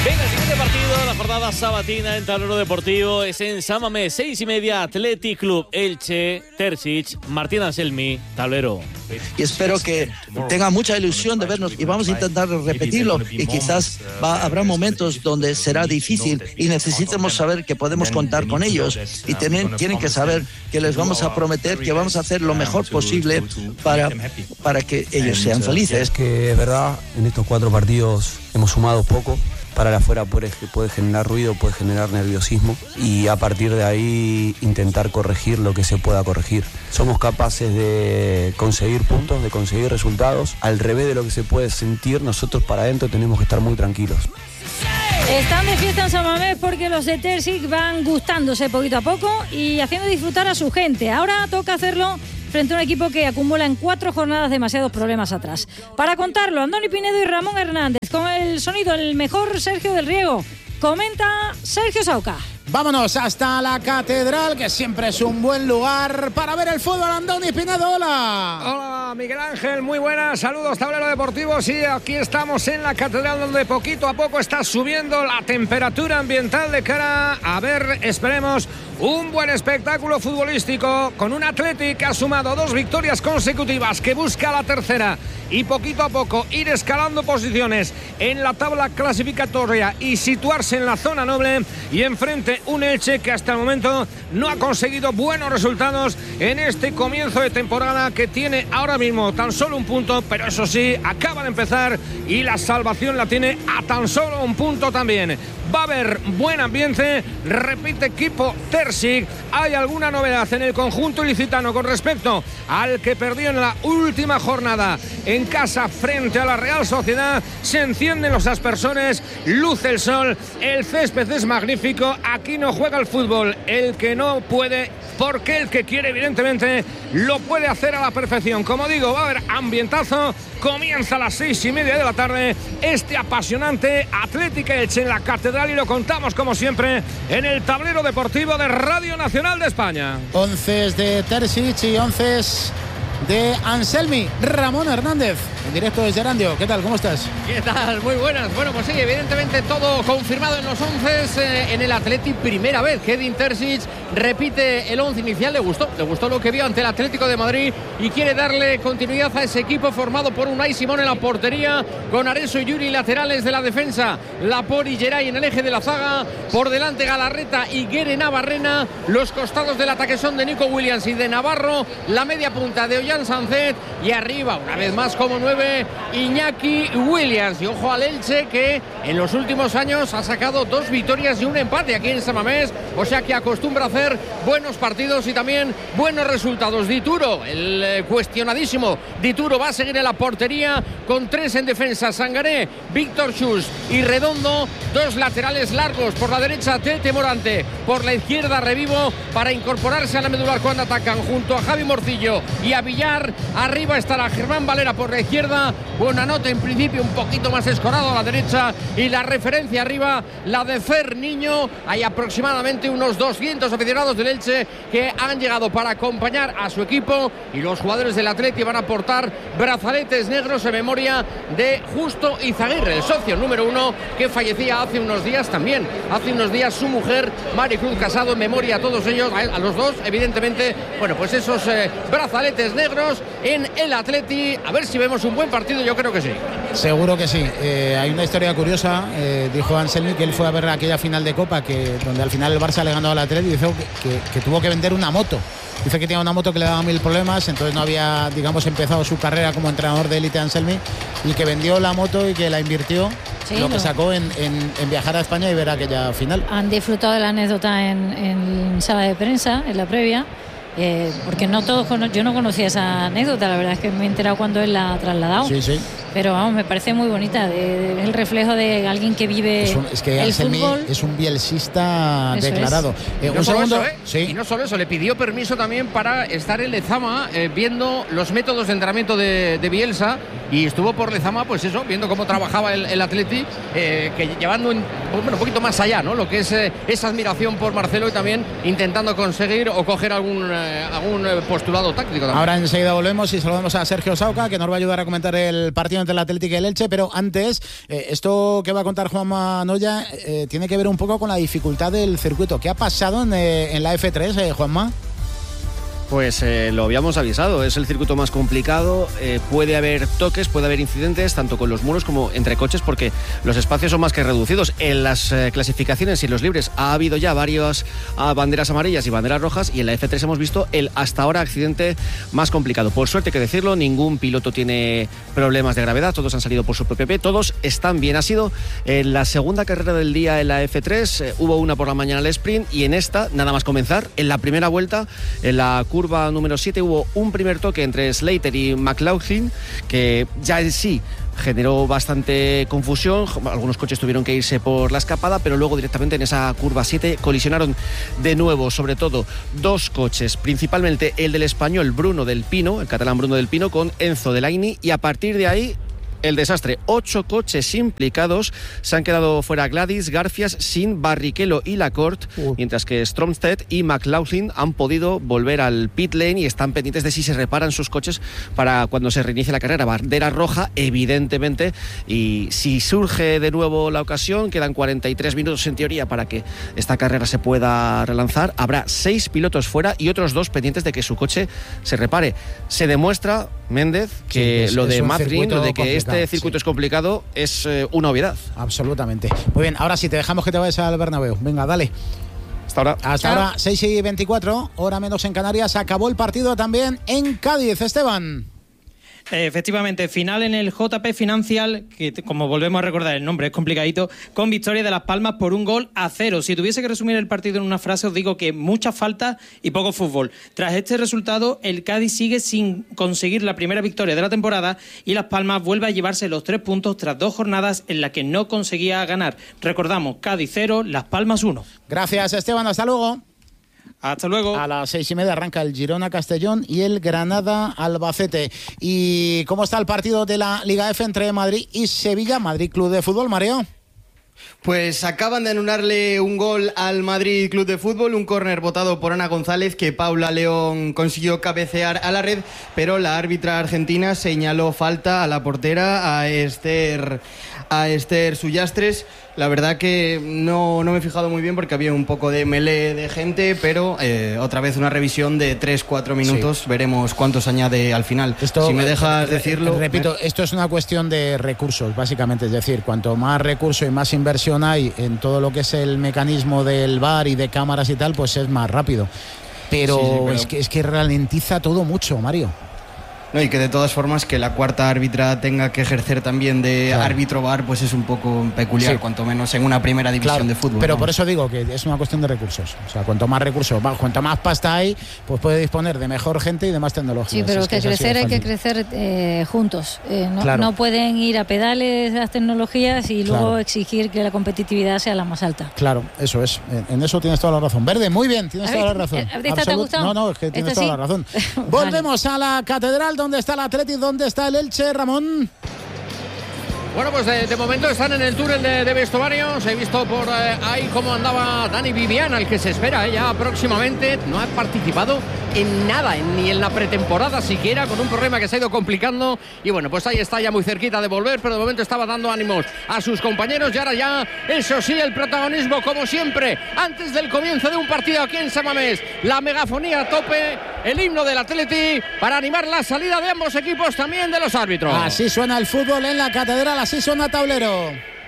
Venga, el siguiente partido, la jornada sabatina en Tablero Deportivo es en San Mamés, 6:30, Athletic Club Elche, Terzic, Martín Anselmi, Tablero. Y espero que tenga mucha ilusión de vernos y vamos a intentar repetirlo y quizás habrá momentos donde será difícil y necesitemos saber que podemos contar con ellos y tienen que saber que les vamos a prometer que vamos a hacer lo mejor posible para que ellos sean felices. Que es verdad, en estos 4 partidos hemos sumado poco. Para el afuera puede generar ruido, puede generar nerviosismo y a partir de ahí intentar corregir lo que se pueda corregir. Somos capaces de conseguir puntos, de conseguir resultados. Al revés de lo que se puede sentir, nosotros para adentro tenemos que estar muy tranquilos. Están de fiesta en San Mamés porque los de Terzic van gustándose poquito a poco y haciendo disfrutar a su gente. Ahora toca hacerlo frente a un equipo que acumula en 4 jornadas demasiados problemas atrás. Para contarlo, Andoni Pinedo y Ramón Hernández. Con el sonido, el mejor Sergio del Riego. Comenta Sergio Sauca. Vámonos hasta la Catedral, que siempre es un buen lugar para ver el fútbol. Andoni Pinedo, hola. Hola, Miguel Ángel, muy buenas. Saludos, Tablero Deportivo. Sí, aquí estamos en la Catedral, donde poquito a poco está subiendo la temperatura ambiental de cara a ver, esperemos, un buen espectáculo futbolístico con un Athletic que ha sumado 2 victorias consecutivas, que busca la tercera y poquito a poco ir escalando posiciones en la tabla clasificatoria y situarse en la zona noble, y enfrente un Elche que hasta el momento no ha conseguido buenos resultados en este comienzo de temporada, que tiene ahora mismo tan solo 1 punto, pero eso sí, acaba de empezar y la salvación la tiene a tan solo 1 punto también. Va a haber buen ambiente, repite equipo Terzic. Hay alguna novedad en el conjunto ilicitano con respecto al que perdió en la última jornada en casa frente a la Real Sociedad. Se encienden los aspersores, luce el sol, el césped es magnífico. Aquí no juega el fútbol el que no puede, porque el que quiere evidentemente lo puede hacer a la perfección. Como digo, va a haber ambientazo. Comienza a las 6:30 de la tarde este apasionante Athletic Elche en la Catedral, y lo contamos como siempre en el Tablero Deportivo de Radio Nacional de España. 11 de Terzic y 11 de Anselmi. Ramón Hernández, en directo desde Erandio. ¿Qué tal? ¿Cómo estás? ¿Qué tal? Muy buenas. Bueno, pues sí, evidentemente todo confirmado en los 11 en el Athletic. Primera vez que Edin Terzic repite el 11 inicial. Le gustó lo que vio ante el Atlético de Madrid y quiere darle continuidad a ese equipo formado por Unai Simón en la portería, con Areso y Yuri laterales de la defensa, Laporte y Geray en el eje de la zaga, por delante Galarreta y Guere Navarrena. Los costados del ataque son de Nico Williams y de Navarro, la media punta de Ollán Sancet, y arriba una vez más como 9 Iñaki Williams. Y ojo al Elche, que en los últimos años ha sacado 2 victorias y un empate aquí en San Mamés, o sea que acostumbra a hacer buenos partidos y también buenos resultados. Dituro, el cuestionadísimo Dituro, va a seguir en la portería con 3 en defensa: Sangaré, Víctor Chus y Redondo. 2 laterales largos, por la derecha Tete Morante, por la izquierda Revivo, para incorporarse a la medular cuando atacan, junto a Javi Morcillo y a Villar. Arriba estará Germán Valera por la izquierda, Buenanote en principio un poquito más escorado a la derecha, y la referencia arriba, la de Fer Niño. Hay aproximadamente unos 200 aficionados del Elche que han llegado para acompañar a su equipo, y los jugadores del Atleti van a portar brazaletes negros en memoria de Justo Izaguirre, el socio número 1 que fallecía hace unos días también. Hace unos días su mujer, Maricruz Casado, en memoria a todos ellos, a los dos, evidentemente. Bueno, pues esos brazaletes negros en el Atleti. A ver si vemos un buen partido, yo creo que sí. Seguro que sí. Hay una historia curiosa. Dijo Anselmi que él fue a ver aquella final de Copa donde al final el Barça le ganó al Atleti, y dijo que tuvo que vender una moto. Dice que tenía una moto que le daba 1000 problemas, entonces no había, digamos, empezado su carrera como entrenador de élite Anselmi, y que vendió la moto y que la invirtió, lo que sacó en viajar a España y ver aquella final. Han disfrutado de la anécdota en sala de prensa, en la previa. Porque no todos yo no conocía esa anécdota, la verdad es que me he enterado cuando él la ha trasladado. Sí. Pero vamos, me parece muy bonita, el reflejo de alguien que vive es que el fútbol. Es un bielsista declarado. Un segundo, sí. Y no solo eso, le pidió permiso también para estar en Lezama viendo los métodos de entrenamiento de Bielsa, y estuvo por Lezama, pues eso, viendo cómo trabajaba el Atleti, que llevando un poquito más allá, ¿no? Lo que es esa admiración por Marcelo, y también intentando conseguir o coger algún postulado táctico también. Ahora enseguida volvemos y saludamos a Sergio Sauca, que nos va a ayudar a comentar el partido partido entre el Atlético y el Elche, pero antes, esto que va a contar Juanma Noya tiene que ver un poco con la dificultad del circuito. ¿Qué ha pasado en la F3, Juanma? Pues lo habíamos avisado, es el circuito más complicado, puede haber toques, puede haber incidentes, tanto con los muros como entre coches, porque los espacios son más que reducidos. En las clasificaciones y en los libres ha habido ya varias banderas amarillas y banderas rojas, y en la F3 hemos visto el hasta ahora accidente más complicado. Por suerte, hay que decirlo, ningún piloto tiene problemas de gravedad, todos han salido por su propio pie, todos están bien. Ha sido en la segunda carrera del día en la F3, hubo una por la mañana al sprint, y en esta, nada más comenzar, en la primera vuelta, en la curva número 7 hubo un primer toque entre Slater y McLaughlin que ya en sí generó bastante confusión. Algunos coches tuvieron que irse por la escapada, pero luego directamente en esa curva 7 colisionaron de nuevo, sobre todo dos coches, principalmente el del español Bruno del Pino, el catalán Bruno del Pino, con Enzo Delaini, y a partir de ahí el desastre. 8 coches implicados. Se han quedado fuera Gladys, Garfias, Sin, Barrichello y Lacorte, mientras que Stromstedt y McLaughlin han podido volver al pit lane y están pendientes de si se reparan sus coches para cuando se reinicie la carrera. Bandera roja, evidentemente, y si surge de nuevo la ocasión, quedan 43 minutos en teoría para que esta carrera se pueda relanzar. Habrá 6 pilotos fuera y otros 2 pendientes de que su coche se repare. Se demuestra, Méndez, que lo de Mazrin, lo de que este circuito es complicado, es una obviedad. Absolutamente. Muy bien, ahora sí, te dejamos que te vayas al Bernabéu. Venga, dale. Hasta ahora. Hasta ahora, 6:24, hora menos en Canarias. Acabó el partido también en Cádiz, Esteban. Efectivamente, final en el JP Financial, que como volvemos a recordar el nombre es complicadito, con victoria de Las Palmas por 1-0. Si tuviese que resumir el partido en una frase, os digo que mucha falta y poco fútbol. Tras este resultado, el Cádiz sigue sin conseguir la primera victoria de la temporada y Las Palmas vuelve a llevarse los 3 puntos tras 2 jornadas en las que no conseguía ganar. Recordamos, Cádiz 0, Las Palmas 1. Gracias, Esteban, hasta luego. Hasta luego. A las 6:30 arranca el Girona-Castellón y el Granada-Albacete. ¿Y cómo está el partido de la Liga F entre Madrid y Sevilla? Madrid Club de Fútbol, Mario. Pues acaban de anularle un gol al Madrid Club de Fútbol, un córner botado por Ana González que Paula León consiguió cabecear a la red, pero la árbitra argentina señaló falta a la portera, a Esther Sullastres. La verdad que no me he fijado muy bien porque había un poco de melee de gente, pero otra vez una revisión de 3-4 minutos. Sí. Veremos cuántos añade al final. Esto, si me dejas decirlo... Repito, esto es una cuestión de recursos, básicamente. Es decir, cuanto más recursos y más inversión hay en todo lo que es el mecanismo del VAR y de cámaras y tal, pues es más rápido. Pero, pero... Es que ralentiza todo mucho, Mario. No, y que de todas formas que la cuarta árbitra tenga que ejercer también de árbitro VAR, pues es un poco peculiar, cuanto menos en una primera división de fútbol. Pero por eso digo que es una cuestión de recursos. O sea, cuanto más recursos, cuanto más pasta hay, pues puede disponer de mejor gente y de más tecnología. Sí, pero hay que crecer juntos. No pueden ir a pedales las tecnologías y luego exigir que la competitividad sea la más alta. Claro, eso es. En eso tienes toda la razón. Verde, muy bien, tienes toda la razón. ¿Te ha gustado? No, es que tienes toda la razón. Volvemos a la catedral. ¿Dónde está el Athletic? ¿Dónde está el Elche, Ramón? Bueno, pues de momento están en el túnel de vestuarios. He visto por ahí cómo andaba Dani Vivian, al que se espera ya próximamente. No ha participado en nada, ni en la pretemporada siquiera, con un problema que se ha ido complicando. Y bueno, pues ahí está ya muy cerquita de volver, pero de momento estaba dando ánimos a sus compañeros. Y ahora ya, eso sí, el protagonismo, como siempre, antes del comienzo de un partido aquí en San Mamés. La megafonía a tope, el himno del Athletic, para animar la salida de ambos equipos, también de los árbitros. Así suena el fútbol en la catedral, así suena Tablero.